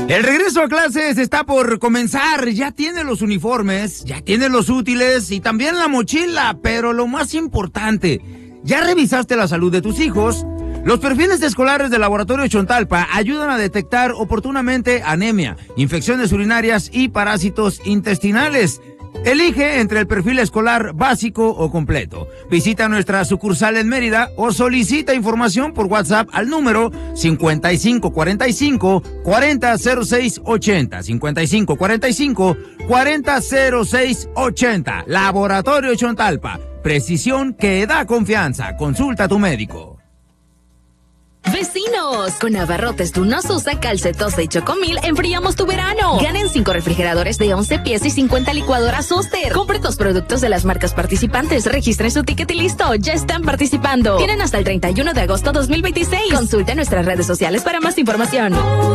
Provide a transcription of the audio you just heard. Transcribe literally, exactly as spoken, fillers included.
El regreso a clases está por comenzar. Ya tiene los uniformes, ya tiene los útiles y también la mochila. Pero lo más importante, ¿ya revisaste la salud de tus hijos? Los perfiles escolares del Laboratorio Chontalpa ayudan a detectar oportunamente anemia, infecciones urinarias y parásitos intestinales. Elige entre el perfil escolar básico o completo. Visita nuestra sucursal en Mérida o solicita información por WhatsApp al número cincuenta y cinco cuarenta y cinco, cuarenta cero seis ochenta. cincuenta y cinco cuarenta y cinco, cuarenta cero seis ochenta. Laboratorio Chontalpa. Precisión que da confianza. Consulta a tu médico. ¡Vecinos! Con abarrotes Tunos Usa Calcetosa y Chocomil enfriamos tu verano. Ganen cinco refrigeradores de once pies y cincuenta licuadoras Oster. Compre tus productos de las marcas participantes. Registren su ticket y listo. Ya están participando. Tienen hasta el treinta y uno de agosto dos mil veintiséis. Consulta nuestras redes sociales para más información.